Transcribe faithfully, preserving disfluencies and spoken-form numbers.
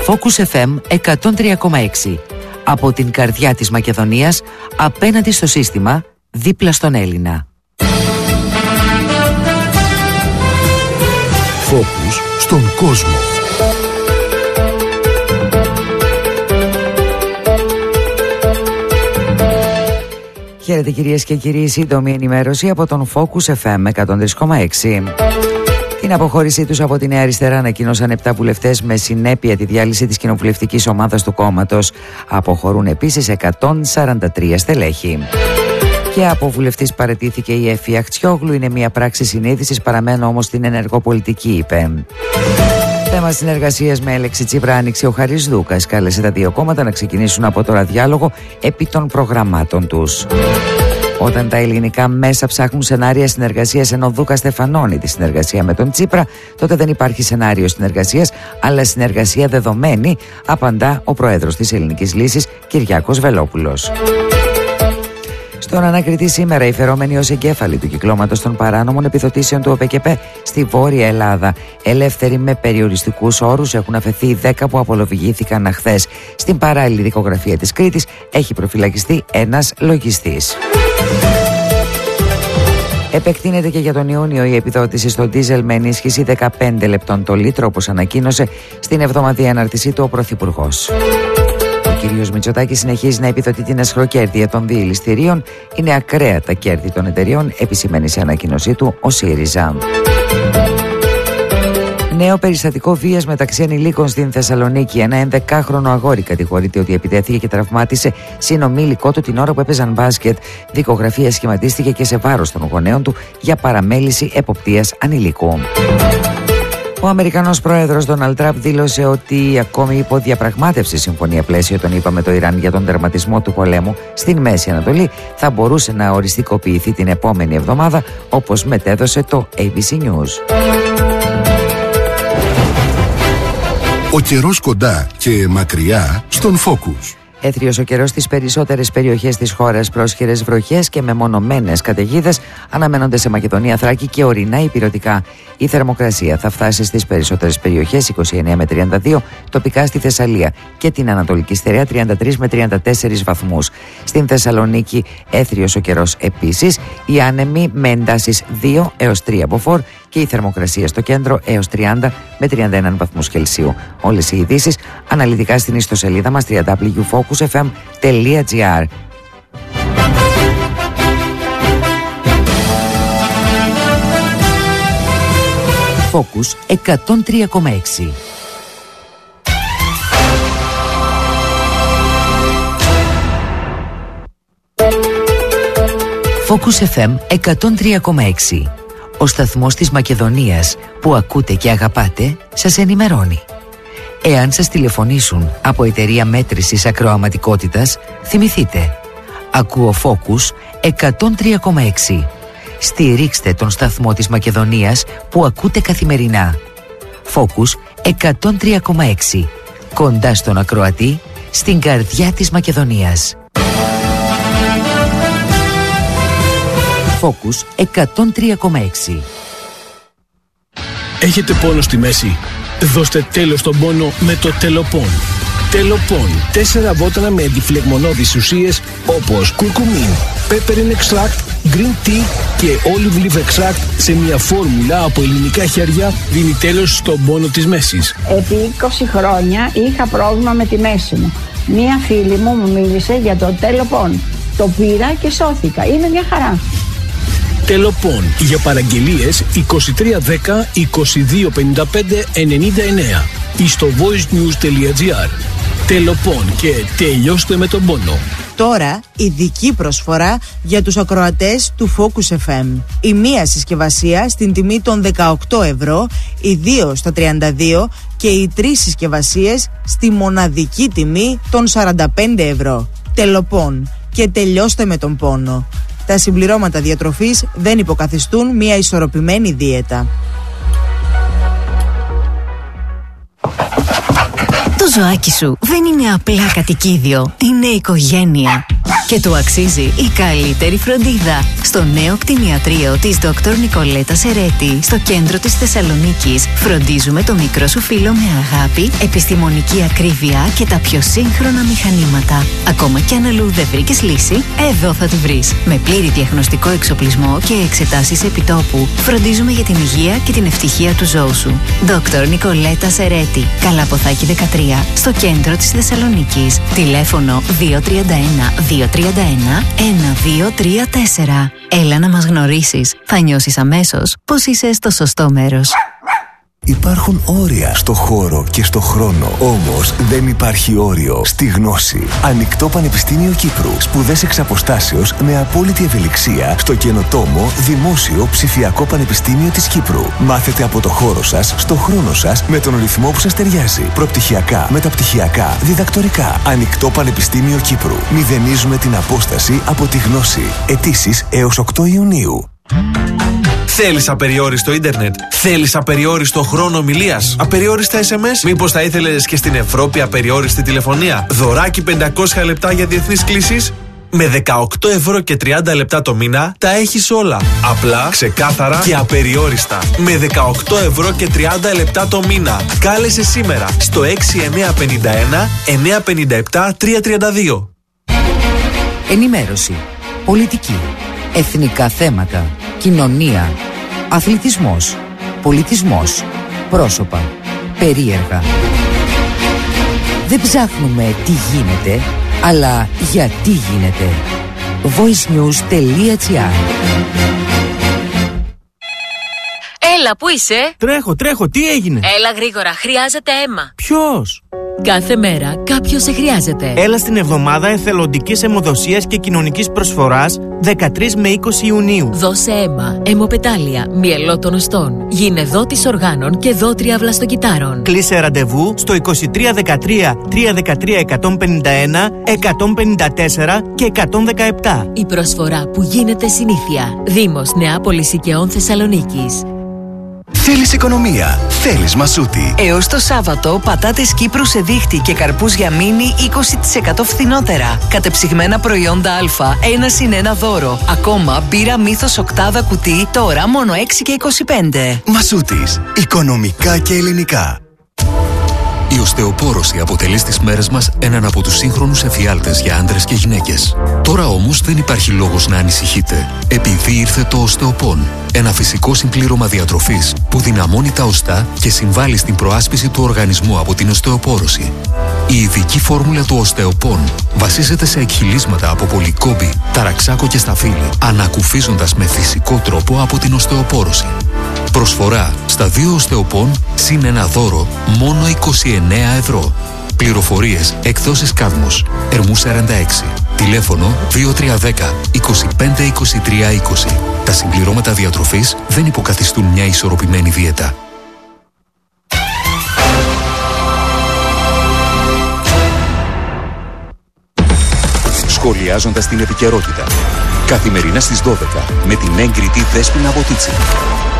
Focus εφ εμ εκατόν τρία κόμμα έξι. Από την καρδιά της Μακεδονίας, απέναντι στο σύστημα, δίπλα στον Έλληνα. Focus στον κόσμο. Χαίρετε κυρίες και κύριοι, σύντομη ενημέρωση από τον Focus εφ εμ εκατόν τρία κόμμα έξι. Την αποχώρησή τους από τη Νέα Αριστερά ανακοίνωσαν επτά βουλευτές με συνέπεια τη διάλυση της κοινοβουλευτικής ομάδας του κόμματος. Αποχωρούν επίσης εκατόν σαράντα τρία στελέχη. Και από βουλευτής παραιτήθηκε η Εφη Αχτσιόγλου. Είναι μια πράξη συνείδησης, παραμένω όμως στην ενεργό πολιτική, είπε. Θέμα συνεργασίας με έλεξη Τσίπρα άνοιξε ο Χαρίς Δούκας. Κάλεσε τα δύο κόμματα να ξεκινήσουν από τώρα διάλογο επί των προγραμμάτων τους. Όταν τα ελληνικά μέσα ψάχνουν σενάρια συνεργασίας ενώ ο Δούκας στεφανώνει τη συνεργασία με τον Τσίπρα, τότε δεν υπάρχει σενάριο συνεργασίας, αλλά συνεργασία δεδομένη, απαντά ο πρόεδρος της Ελληνικής Λύσης, Κυριάκος Βελόπουλος. Στον ανακριτή σήμερα, οι φερόμενοι ως εγκέφαλοι του κυκλώματος των παράνομων επιδοτήσεων του ΟΠΕΚΕΠΕ στη Βόρεια Ελλάδα, ελεύθεροι με περιοριστικούς όρους, έχουν αφαιθεί οι δέκα που απολογήθηκαν χθες. Στην παράλληλη δικογραφία της Κρήτης έχει προφυλακιστεί ένας λογιστής. Επεκτείνεται και για τον Ιούνιο η επιδότηση στο ντίζελ με ενίσχυση δεκαπέντε λεπτών το λίτρο, όπως ανακοίνωσε στην εβδομαδιαία ανάρτησή του ο Πρωθυπουργός. Ο κύριος Μητσοτάκης συνεχίζει να επιδοτεί την ασχροκέρδεια των διελιστηρίων. Είναι ακραία τα κέρδη των εταιριών, επισημαίνει σε ανακοίνωσή του ο ΣΥΡΙΖΑ. Νέο περιστατικό βίας μεταξύ ανηλίκων στην Θεσσαλονίκη. Ένα ενδεκάχρονο αγόρι κατηγορείται ότι επιτέθηκε και τραυμάτισε συνομήλικό του την ώρα που έπαιζαν μπάσκετ. Δικογραφία σχηματίστηκε και σε βάρος των γονέων του για παραμέληση εποπτείας ανηλίκου. Ο Αμερικανός πρόεδρος Ντόναλντ Τραμπ δήλωσε ότι ακόμη υπό διαπραγμάτευση συμφωνία πλαίσιο τον ΗΠΑ με το Ιράν για τον τερματισμό του πολέμου στην Μέση Ανατολή θα μπορούσε να οριστικοποιηθεί την επόμενη εβδομάδα, όπως μετέδωσε το έι μπι σι News. Ο καιρός κοντά και μακριά στον Focus. Έθριος ο καιρός στις περισσότερες περιοχές της χώρας, πρόσχερες βροχές και μεμονωμένες καταιγίδες αναμένονται σε Μακεδονία, Θράκη και ορεινά ηπειρωτικά. Η θερμοκρασία θα φτάσει στις περισσότερες περιοχές είκοσι εννέα με τριάντα δύο, τοπικά στη Θεσσαλία και την Ανατολική Στερεά τριάντα τρεις με τριάντα τέσσερις βαθμούς. Στην Θεσσαλονίκη έθριος ο καιρός επίσης, οι άνεμοι με εντάσεις δύο έως τρία μποφόρ και η θερμοκρασία στο κέντρο έως τριάντα με τριάντα ένα βαθμούς Κελσίου. Όλες οι ειδήσεις αναλυτικά στην ιστοσελίδα μας double-u double-u double-u τελεία focus f m τελεία g r. Focus εκατόν τρία κόμμα έξι. Focus εφ εμ εκατόν τρία κόμμα έξι. Ο σταθμός της Μακεδονίας που ακούτε και αγαπάτε σας ενημερώνει. Εάν σας τηλεφωνήσουν από εταιρεία μέτρησης ακροαματικότητας, θυμηθείτε. Ακούω Focus εκατόν τρία κόμμα έξι. Στηρίξτε τον σταθμό της Μακεδονίας που ακούτε καθημερινά. Focus εκατόν τρία κόμμα έξι. Κοντά στον ακροατή, στην καρδιά της Μακεδονίας. Focus εκατόν τρία κόμμα έξι. Έχετε πόνο στη μέση? Δώστε τέλος στον πόνο με το Τελοπών. Τελοπών. Τέσσερα βότανα με αντιφλεγμονώδεις ουσίες όπως κουρκουμίν, peppermint extract, green tea και olive leaf extract σε μια φόρμουλα από ελληνικά χέρια δίνει τέλος στον πόνο της μέσης. Επί είκοσι χρόνια είχα πρόβλημα με τη μέση μου. Μία φίλη μου μου μίλησε για το Τελοπών. Το πήρα και σώθηκα. Είναι μια χαρά. Τελοπών. Για παραγγελίες είκοσι τρία δέκα είκοσι δύο πενήντα πέντε ενενήντα εννέα ή στο voicenews τελεία gr. Τελοπών και τελειώστε με τον πόνο. Τώρα ειδική προσφορά για τους ακροατές του Focus εφ εμ. Η μία συσκευασία στην τιμή των δεκαοκτώ ευρώ, οι δύο στα τριάντα δύο και οι τρεις συσκευασίες στη μοναδική τιμή των σαράντα πέντε ευρώ. Τελοπών και τελειώστε με τον πόνο. Τα συμπληρώματα διατροφής δεν υποκαθιστούν μια ισορροπημένη δίαιτα. Το ζωάκι σου δεν είναι απλά κατοικίδιο, είναι οικογένεια. Και Και του αξίζει η καλύτερη φροντίδα. Στο νέο κτηνιατρίο της Δόκτωρ Νικολέτα Σερέτη, στο κέντρο της Θεσσαλονίκης, φροντίζουμε το μικρό σου φίλο με αγάπη, επιστημονική ακρίβεια και τα πιο σύγχρονα μηχανήματα. Ακόμα κι αν αλλού δεν βρήκες λύση, εδώ θα τη βρεις. Με πλήρη διαγνωστικό εξοπλισμό και εξετάσεις επιτόπου, φροντίζουμε για την υγεία και την ευτυχία του ζώου σου. Δόκτωρ Νικολέτα Σερέτη, Καλαποθάκη δεκατρία, στο κέντρο της Θεσσαλονίκης. Τηλέφωνο δύο τρία ένα δύο τρία ένα ένα δύο τρία τέσσερα. Έλα να μας γνωρίσεις. Θα νιώσεις αμέσως πως είσαι στο σωστό μέρος. Υπάρχουν όρια στο χώρο και στο χρόνο. Όμως δεν υπάρχει όριο στη γνώση. Ανοιχτό Πανεπιστήμιο Κύπρου. Σπουδές εξ αποστάσεως με απόλυτη ευελιξία στο καινοτόμο Δημόσιο Ψηφιακό Πανεπιστήμιο της Κύπρου. Μάθετε από το χώρο σας, στο χρόνο σας, με τον ρυθμό που σας ταιριάζει. Προπτυχιακά, μεταπτυχιακά, διδακτορικά. Ανοιχτό Πανεπιστήμιο Κύπρου. Μηδενίζουμε την απόσταση από τη γνώση. Αιτήσεις έως οκτώ Ιουνίου. Θέλεις απεριόριστο ίντερνετ? Θέλεις απεριόριστο χρόνο ομιλίας? Απεριόριστα ες εμ ες? Μήπως θα ήθελες και στην Ευρώπη απεριόριστη τηλεφωνία? Δωράκι πεντακόσια λεπτά για διεθνείς κλήσεις? Με δεκαοκτώ ευρώ και τριάντα λεπτά το μήνα τα έχεις όλα. Απλά, ξεκάθαρα και απεριόριστα. Με δεκαοκτώ ευρώ και τριάντα λεπτά το μήνα. Κάλεσε σήμερα στο έξι εννιά πέντε ένα εννιά πέντε επτά τρία τρία δύο. Ενημέρωση, πολιτική, εθνικά θέματα, κοινωνία, αθλητισμός, πολιτισμός, πρόσωπα, περίεργα. Δεν ψάχνουμε τι γίνεται, αλλά γιατί γίνεται. voicenews τελεία gr. Έλα, πού είσαι? Τρέχω, τρέχω, τι έγινε? Έλα γρήγορα, χρειάζεται αίμα. Ποιος? Κάθε μέρα κάποιος σε χρειάζεται. Έλα στην εβδομάδα εθελοντικής αιμοδοσίας και κοινωνικής προσφοράς δεκατρείς με είκοσι Ιουνίου. Δώσε αίμα, αιμοπετάλια, μυελό των οστών, γίνε δότης οργάνων και δότρια βλαστοκυτάρων. Κλείσε ραντεβού στο είκοσι τρία δεκατρία τριακόσια δεκατρία εκατόν πενήντα ένα εκατόν πενήντα τέσσερα και εκατόν δεκαεπτά. Η προσφορά που γίνεται συνήθεια. Δήμος Νεάπολης Οικαιών Θεσσαλονίκης. Θέλεις οικονομία, θέλεις Μασούτη. Έως το Σάββατο, πατάτες Κύπρου σε δίχτυ και καρπούς για μίνι είκοσι τοις εκατό φθηνότερα. Κατεψυγμένα προϊόντα Α, ένα συν ένα δώρο. Ακόμα μπύρα Μύθος οκτάδα κουτί, τώρα μόνο έξι και είκοσι πέντε. Μασούτης, οικονομικά και ελληνικά. Η οστεοπόρωση αποτελεί στις μέρες μας έναν από τους σύγχρονους εφιάλτες για άντρες και γυναίκες. Τώρα όμως δεν υπάρχει λόγος να ανησυχείτε, επειδή ήρθε το οστεοπόν. Ένα φυσικό συμπλήρωμα διατροφής που δυναμώνει τα οστά και συμβάλλει στην προάσπιση του οργανισμού από την οστεοπόρωση. Η ειδική φόρμουλα του οστεοπόν βασίζεται σε εκχυλίσματα από πολυκόμπη, ταραξάκο και σταφύλι, ανακουφίζοντας με φυσικό τρόπο από την οστεοπόρωση. Προσφορά στα δύο οστεοπόν συν ένα δώρο μόνο είκοσι εννέα ευρώ. Πληροφορίες εκδόσεις Κάδμος, Ερμού σαράντα έξι. Τηλέφωνο δύο τρία ένα μηδέν είκοσι πέντε είκοσι τρία είκοσι. Τα συμπληρώματα διατροφής δεν υποκαθιστούν μια ισορροπημένη δίαιτα. Σχολιάζοντας την επικαιρότητα. Καθημερινά στις δώδεκα με την έγκριτη Δέσποινα Βοτίτσι.